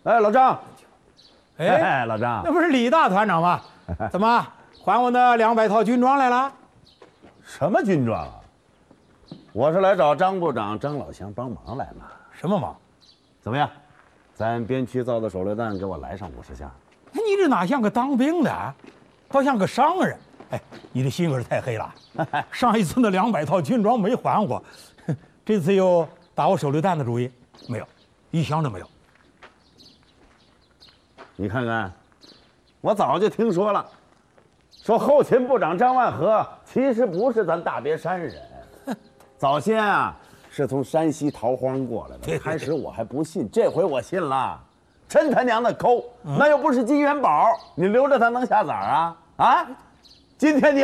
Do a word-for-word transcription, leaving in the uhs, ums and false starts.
哎，老张， 哎， 老张， 那不是李大团长吗？怎么还我那两百套军装来了？ 什么军装啊？我是来找张部长张老乡帮忙来嘛。 什么忙？ 怎么样？咱边区造的手榴弹给我来上五十箱。 你这哪像个当兵的啊，倒像个商人。哎，你的心可是太黑了。上一次那两百套军装没还我，这次又打我手榴弹的主意，没有，一箱都没有。 你看看，我早就听说了，说后勤部长张万和其实不是咱大别山人，早先啊是从山西逃荒过来的。开始我还不信，这回我信了，真他娘的抠，那又不是金元宝，你留着他能下崽啊啊！今天你。